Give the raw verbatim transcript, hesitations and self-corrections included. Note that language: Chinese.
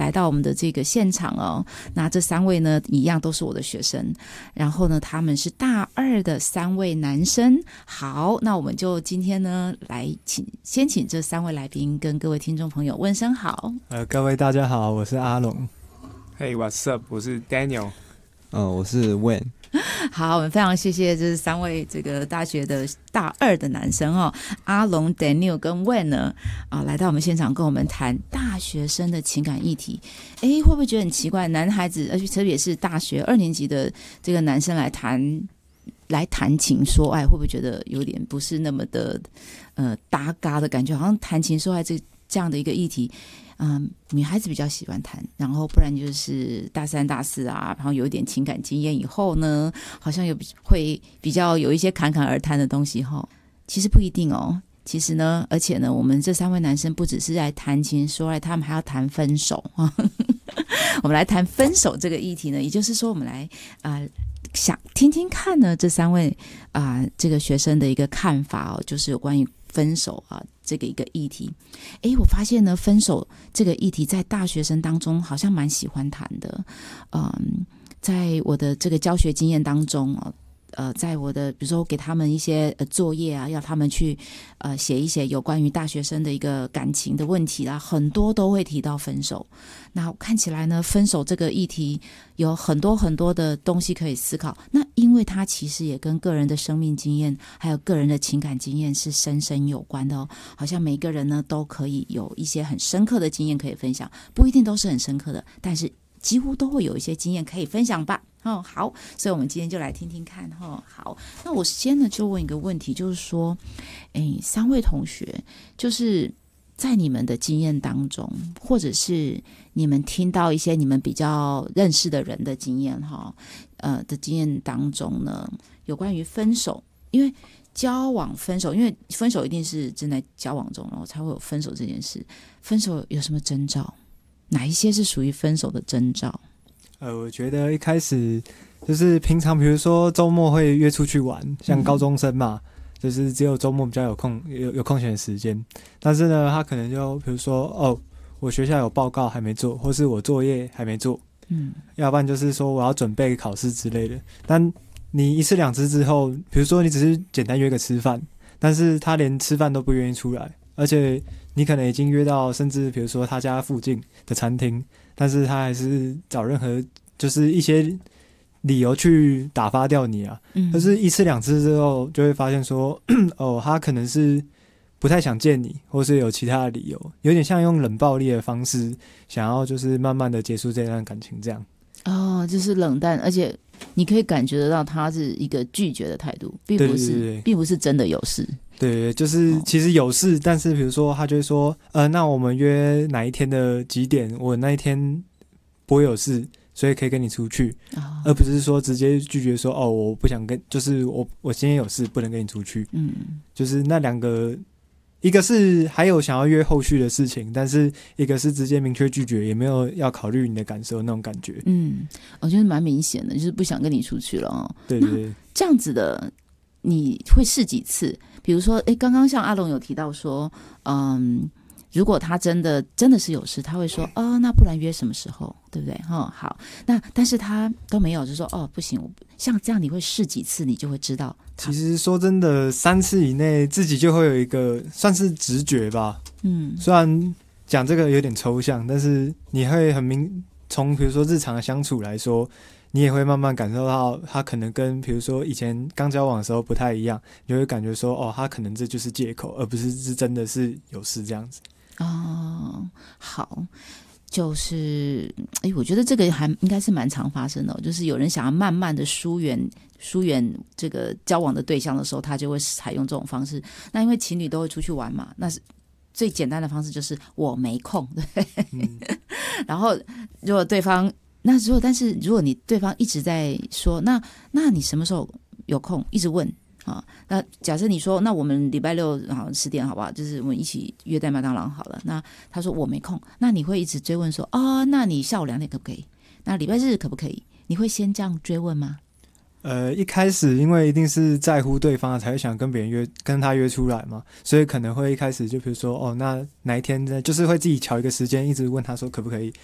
来到我们的这个现场哦。那这三位呢，一样都是我的学生，然后呢，他们是大二的三位男生。好，那我们就今天呢，来请先请这三位来宾跟各位听众朋友问声好。 呃，各位大家好，我是阿龙。 Hey, what's up？ 我是 Daniel。 呃，我是 Wen。 好，我们非常谢谢这三位这个大学的大二的男生哦，阿龙、Daniel 跟 Wen 呢啊，来到我们现场跟我们谈大学生的情感议题。哎，会不会觉得很奇怪？男孩子，而且特别是大学二年级的这个男生来谈来谈情说爱，会不会觉得有点不是那么的呃搭嘎的感觉？好像谈情说爱这这样的一个议题。嗯，女孩子比较喜欢谈，然后不然就是大三大四啊，然后有一点情感经验以后呢，好像有会比较有一些侃侃而谈的东西哈。其实不一定哦，其实呢，而且呢，我们这三位男生不只是在谈情说爱，他们还要谈分手啊。我们来谈分手这个议题呢，也就是说，我们来啊、呃、想听听看呢，这三位啊、呃、这个学生的一个看法哦，就是有关于分手啊这个一个议题。诶，我发现呢，分手这个议题在大学生当中好像蛮喜欢谈的。嗯，在我的这个教学经验当中哦，呃，在我的比如说给他们一些、呃、作业啊，要他们去呃写一些有关于大学生的一个感情的问题啦，很多都会提到分手。那看起来呢，分手这个议题有很多很多的东西可以思考。那因为它其实也跟个人的生命经验还有个人的情感经验是深深有关的哦。好像每个人呢都可以有一些很深刻的经验可以分享，不一定都是很深刻的，但是几乎都会有一些经验可以分享吧。哦，好，所以我们今天就来听听看。哦，好，那我先呢就问一个问题，就是说，哎，三位同学，就是在你们的经验当中，或者是你们听到一些你们比较认识的人的经验，哈，呃的经验当中呢，有关于分手，因为交往分手，因为分手一定是正在交往中，然后才会有分手这件事。分手有什么征兆？哪一些是属于分手的征兆？ 呃，我觉得一开始就是平常，比如说周末会约出去玩，像高中生嘛，嗯、就是只有周末比较有空有有空闲的时间。但是呢，他可能就比如说，哦，我学校有报告还没做，或是我作业还没做，嗯，要不然就是说我要准备考试之类的。但你一次两次之后，比如说你只是简单约个吃饭，但是他连吃饭都不愿意出来，而且你可能已经约到，甚至比如说他家附近的餐厅。但是他还是找任何就是一些理由去打发掉你啊，嗯，可是一次两次之后就会发现说，哦，他可能是不太想见你，或是有其他的理由，有点像用冷暴力的方式，想要就是慢慢的结束这段感情这样。 哦，就是冷淡，而且你可以感觉得到他是一个拒绝的态度，并不是，对对对对，并不是真的有事。 对，就是其实有事，哦，但是比如说他就会说，呃，那我们约哪一天的几点？我那一天不会有事，所以可以跟你出去，哦，而不是说直接拒绝说，哦，我不想跟，就是我我今天有事不能跟你出去。嗯，就是那两个，一个是还有想要约后续的事情，但是一个是直接明确拒绝，也没有要考虑你的感受那种感觉。嗯， 我觉得蛮明显的，就是不想跟你出去了哦。 对对对， 这样子的你会试几次？比如说，哎，刚刚像阿龙有提到说，嗯，如果他真的真的是有事，他会说，哦，那不然约什么时候，对不对？哦，好，那但是他都没有，就说，哦，不行，像这样你会试几次，你就会知道。 其实说真的，三次以内自己就会有一个算是直觉吧。嗯，虽然讲这个有点抽象，但是你会很明，从比如说日常的相处来说。你也会慢慢感受到他可能跟比如说以前刚交往的时候不太一样，你会感觉说，哦，他可能这就是借口，而不是是真的是有事这样子。 哦，好，就是哎，我觉得这个还应该是蛮常发生的，哦，就是有人想要慢慢的疏远疏远这个交往的对象的时候，他就会采用这种方式。那因为情侣都会出去玩嘛，那是最简单的方式就是我没空，对，嗯，然后如果对方。那如果但是如果你对方一直在说，那那你什么时候有空？一直问啊。那假设你说，那我们礼拜六好十点好不好？就是我们一起约在麦当劳好了。那他说我没空，那你会一直追问说，哦，那你下午两点可不可以？那礼拜日可不可以？你会先这样追问吗？ 呃，一开始因为一定是在乎对方才会想跟别人约，跟他约出来嘛，所以可能会一开始就比如说，哦，那哪一天呢？就是会自己瞧一个时间，一直问他说可不可以，